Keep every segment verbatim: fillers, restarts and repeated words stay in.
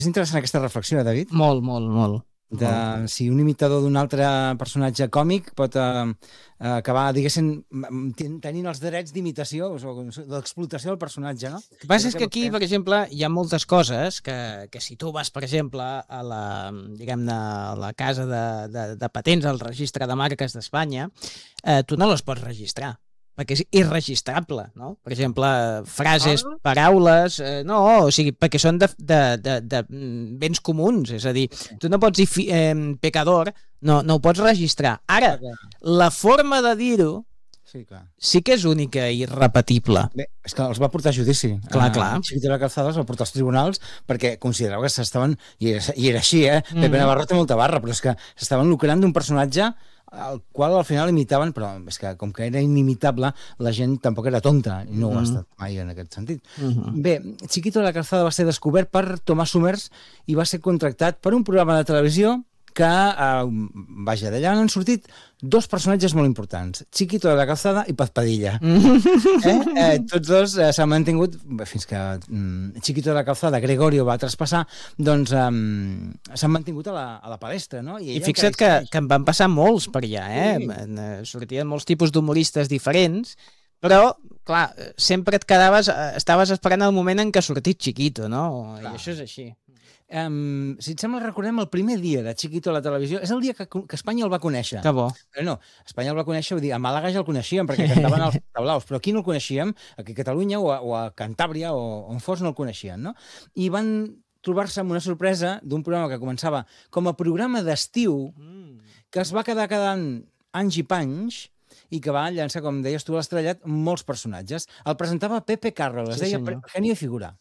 És interessant aquesta reflexió, David. Molt, molt, molt. De si un imitador d'un altre personatge còmic pot eh, acabar, diguéssim, tenint els drets d'imitació o d'explotació del personatge, no? El que passa és que aquí, per exemple, hi ha moltes coses que, que si tu vas, per exemple, a la, diguem-ne, a la casa de, de, de patents, al registre de marques d'Espanya, eh, tu no les pots registrar, perquè és irregistrable, no? Per exemple, frases, paraules, eh, no, o sigui, perquè són de, de, de, de béns comuns, és a dir, tu no pots dir fi, eh, pecador, no, no ho pots registrar. Ara, la forma de dir-ho sí, clar. Sí que és única i irrepetible. Bé, és que els va portar a judici. Clar, uh, clar. Chiquito de la Calzada els va portar als tribunals perquè considerava que s'estaven, i, i era així, eh? Mm. Pepe Navarro té molta barra, però és que s'estaven lucrant d'un personatge al qual al final imitaven, però és que com que era inimitable, la gent tampoc era tonta, i no mm. ho ha estat mai en aquest sentit. Mm-hmm. Bé, Chiquito de la Calzada va ser descobert per Tomàs Summers i va ser contractat per un programa de televisió que, eh, vaja, d'allà han sortit dos personatges molt importants, Chiquito de la Calzada i Paz Padilla. eh? Eh, tots dos eh, s'han mantingut, fins que mm, Chiquito de la Calzada, Gregorio, va traspassar, doncs eh, s'han mantingut a la, a la palestra, no? I, I fixa't que, que en van passar molts per allà, eh? Sí. Sortien molts tipus d'humoristes diferents, però, clar, sempre et quedaves, estaves esperant el moment en què ha sortit Chiquito, no? Clar. I això és així. Um, si et sembla, recordem el primer dia de Chiquito a la televisió. És el dia que, que Espanya el va conèixer. Que bo. Però no, Espanya el va conèixer, vull dir, a Màlaga ja el coneixíem, perquè cantaven als tablaus, però aquí no el coneixíem, aquí a Catalunya o a, o a Cantàbria o on fos no el coneixien, no? I van trobar-se amb una sorpresa d'un programa que començava com a programa d'estiu, que es va quedar quedant anys i panys, i que va llançar, com deies tu, l'estrellat, molts personatges. El presentava Pepe Carro, es deia sí, Genio i Figura.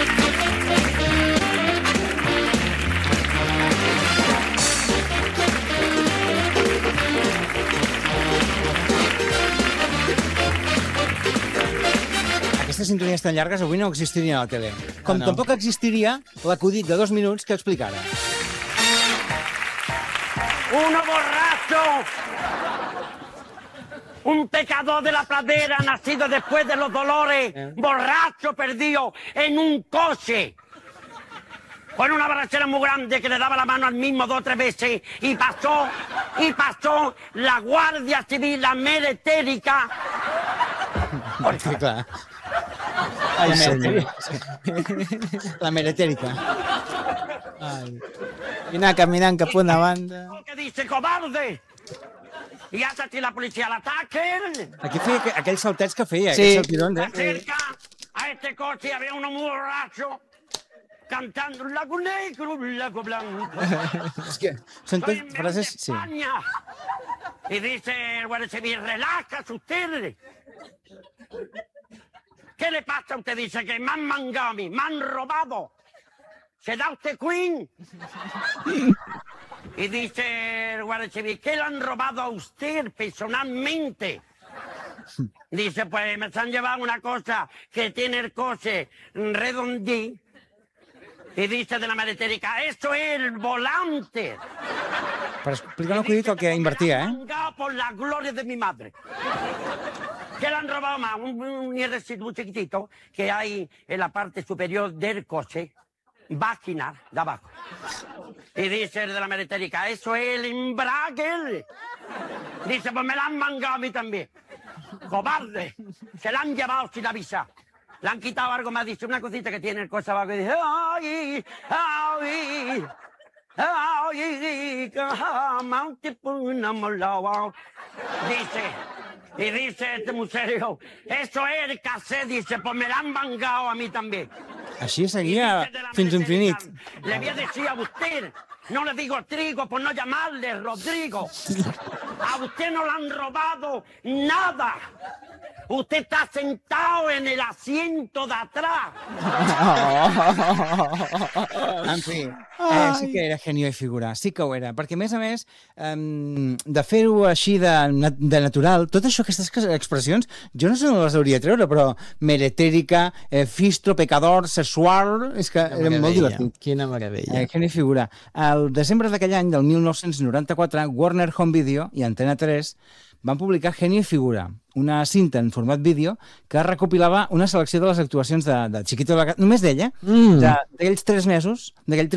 Aquestes sintonies tan llargues avui no existirien a la tele. Com ah, no. Tampoc existiria l'acudit de dos minuts que explica ara. Uno borracho, un pecador de la pradera nacido después de los dolores, eh. borracho perdido en un coche. Con una borrachera muy grande que le daba la mano al mismo dos o tres veces y pasó, y pasó la Guardia Civil, la meretérica. Sí, clar. Ai, la meretèrica. La meretèrica. Ai. I anar caminant cap a una banda. Que dice cobarde. Y hasta si la policía la ataque. Aquí feia aquells saltets que feia, sí. aquells saltirons, eh? Cerca a este coche había uno muy borracho cantando un lago negro, un lago blanco. És que són tot frases... Sí. Y dice el Guardia Civil, relájase usted. ¿Qué le pasa a usted? Dice que me han mangado a mí, me han robado. ¿Se da usted Queen? Y dice el Guardia Civil, ¿qué le han robado a usted personalmente? Dice, pues me han llevado una cosa que tiene el coche redondí. Y dice de la meretérica, eso es el volante. Per explicar un acudit el que invertia, eh? Por la gloria de mi madre. Que le han robado más, un, un hierrecito muy chiquitito que hay en la parte superior del coche, vaginal, de abajo. Y dice el de la meretérica, eso es el embrague. Dice, pues me la han mangado a mí también. Cobarde, se la han llevado sin avisar. Le han quitado algo más, dice una cosita que tiene el coche abajo y dice, ay, ay, ay, dice, y dice este museo, eso es el cassette, dice, pues me la han mangado a mí también. Així seguia fins a infinit. Le voy a decir a usted, no le digo trigo por no llamarle Rodrigo, a usted no le han robado nada. Usted está sentado en el asiento de atrás. En fi, eh, sí que era genio i figura, sí que ho era, perquè a més a més, eh, de fer-ho així de, de natural, tot això, aquestes expressions, jo no sé on les hauria de treure, però meretèrica, eh, fistro, pecador, sexual, és que era molt divertit. Quina meravella. Eh, genio i figura. El desembre d'aquell any, del mil nou-cents noranta-quatre, Warner Home Video i Antena tres van publicar Genio i Figura, una cinta en format vídeo que recopilava una selecció de les actuacions de, de Chiquito de la Calzada, només d'ella, mm. d'aquells tres mesos, d'aquell